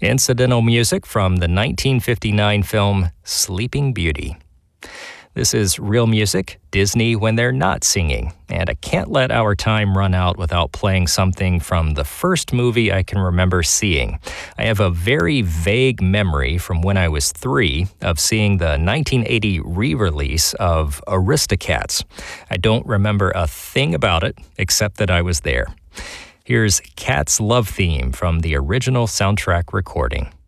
Incidental music from the 1959 film Sleeping Beauty. This is Real Music, Disney when they're not singing, and I can't let our time run out without playing something from the first movie I can remember seeing. I have a very vague memory from when I was 3 of seeing the 1980 re-release of Aristocats. I don't remember a thing about it except that I was there. Here's Cat's Love Theme from the original soundtrack recording.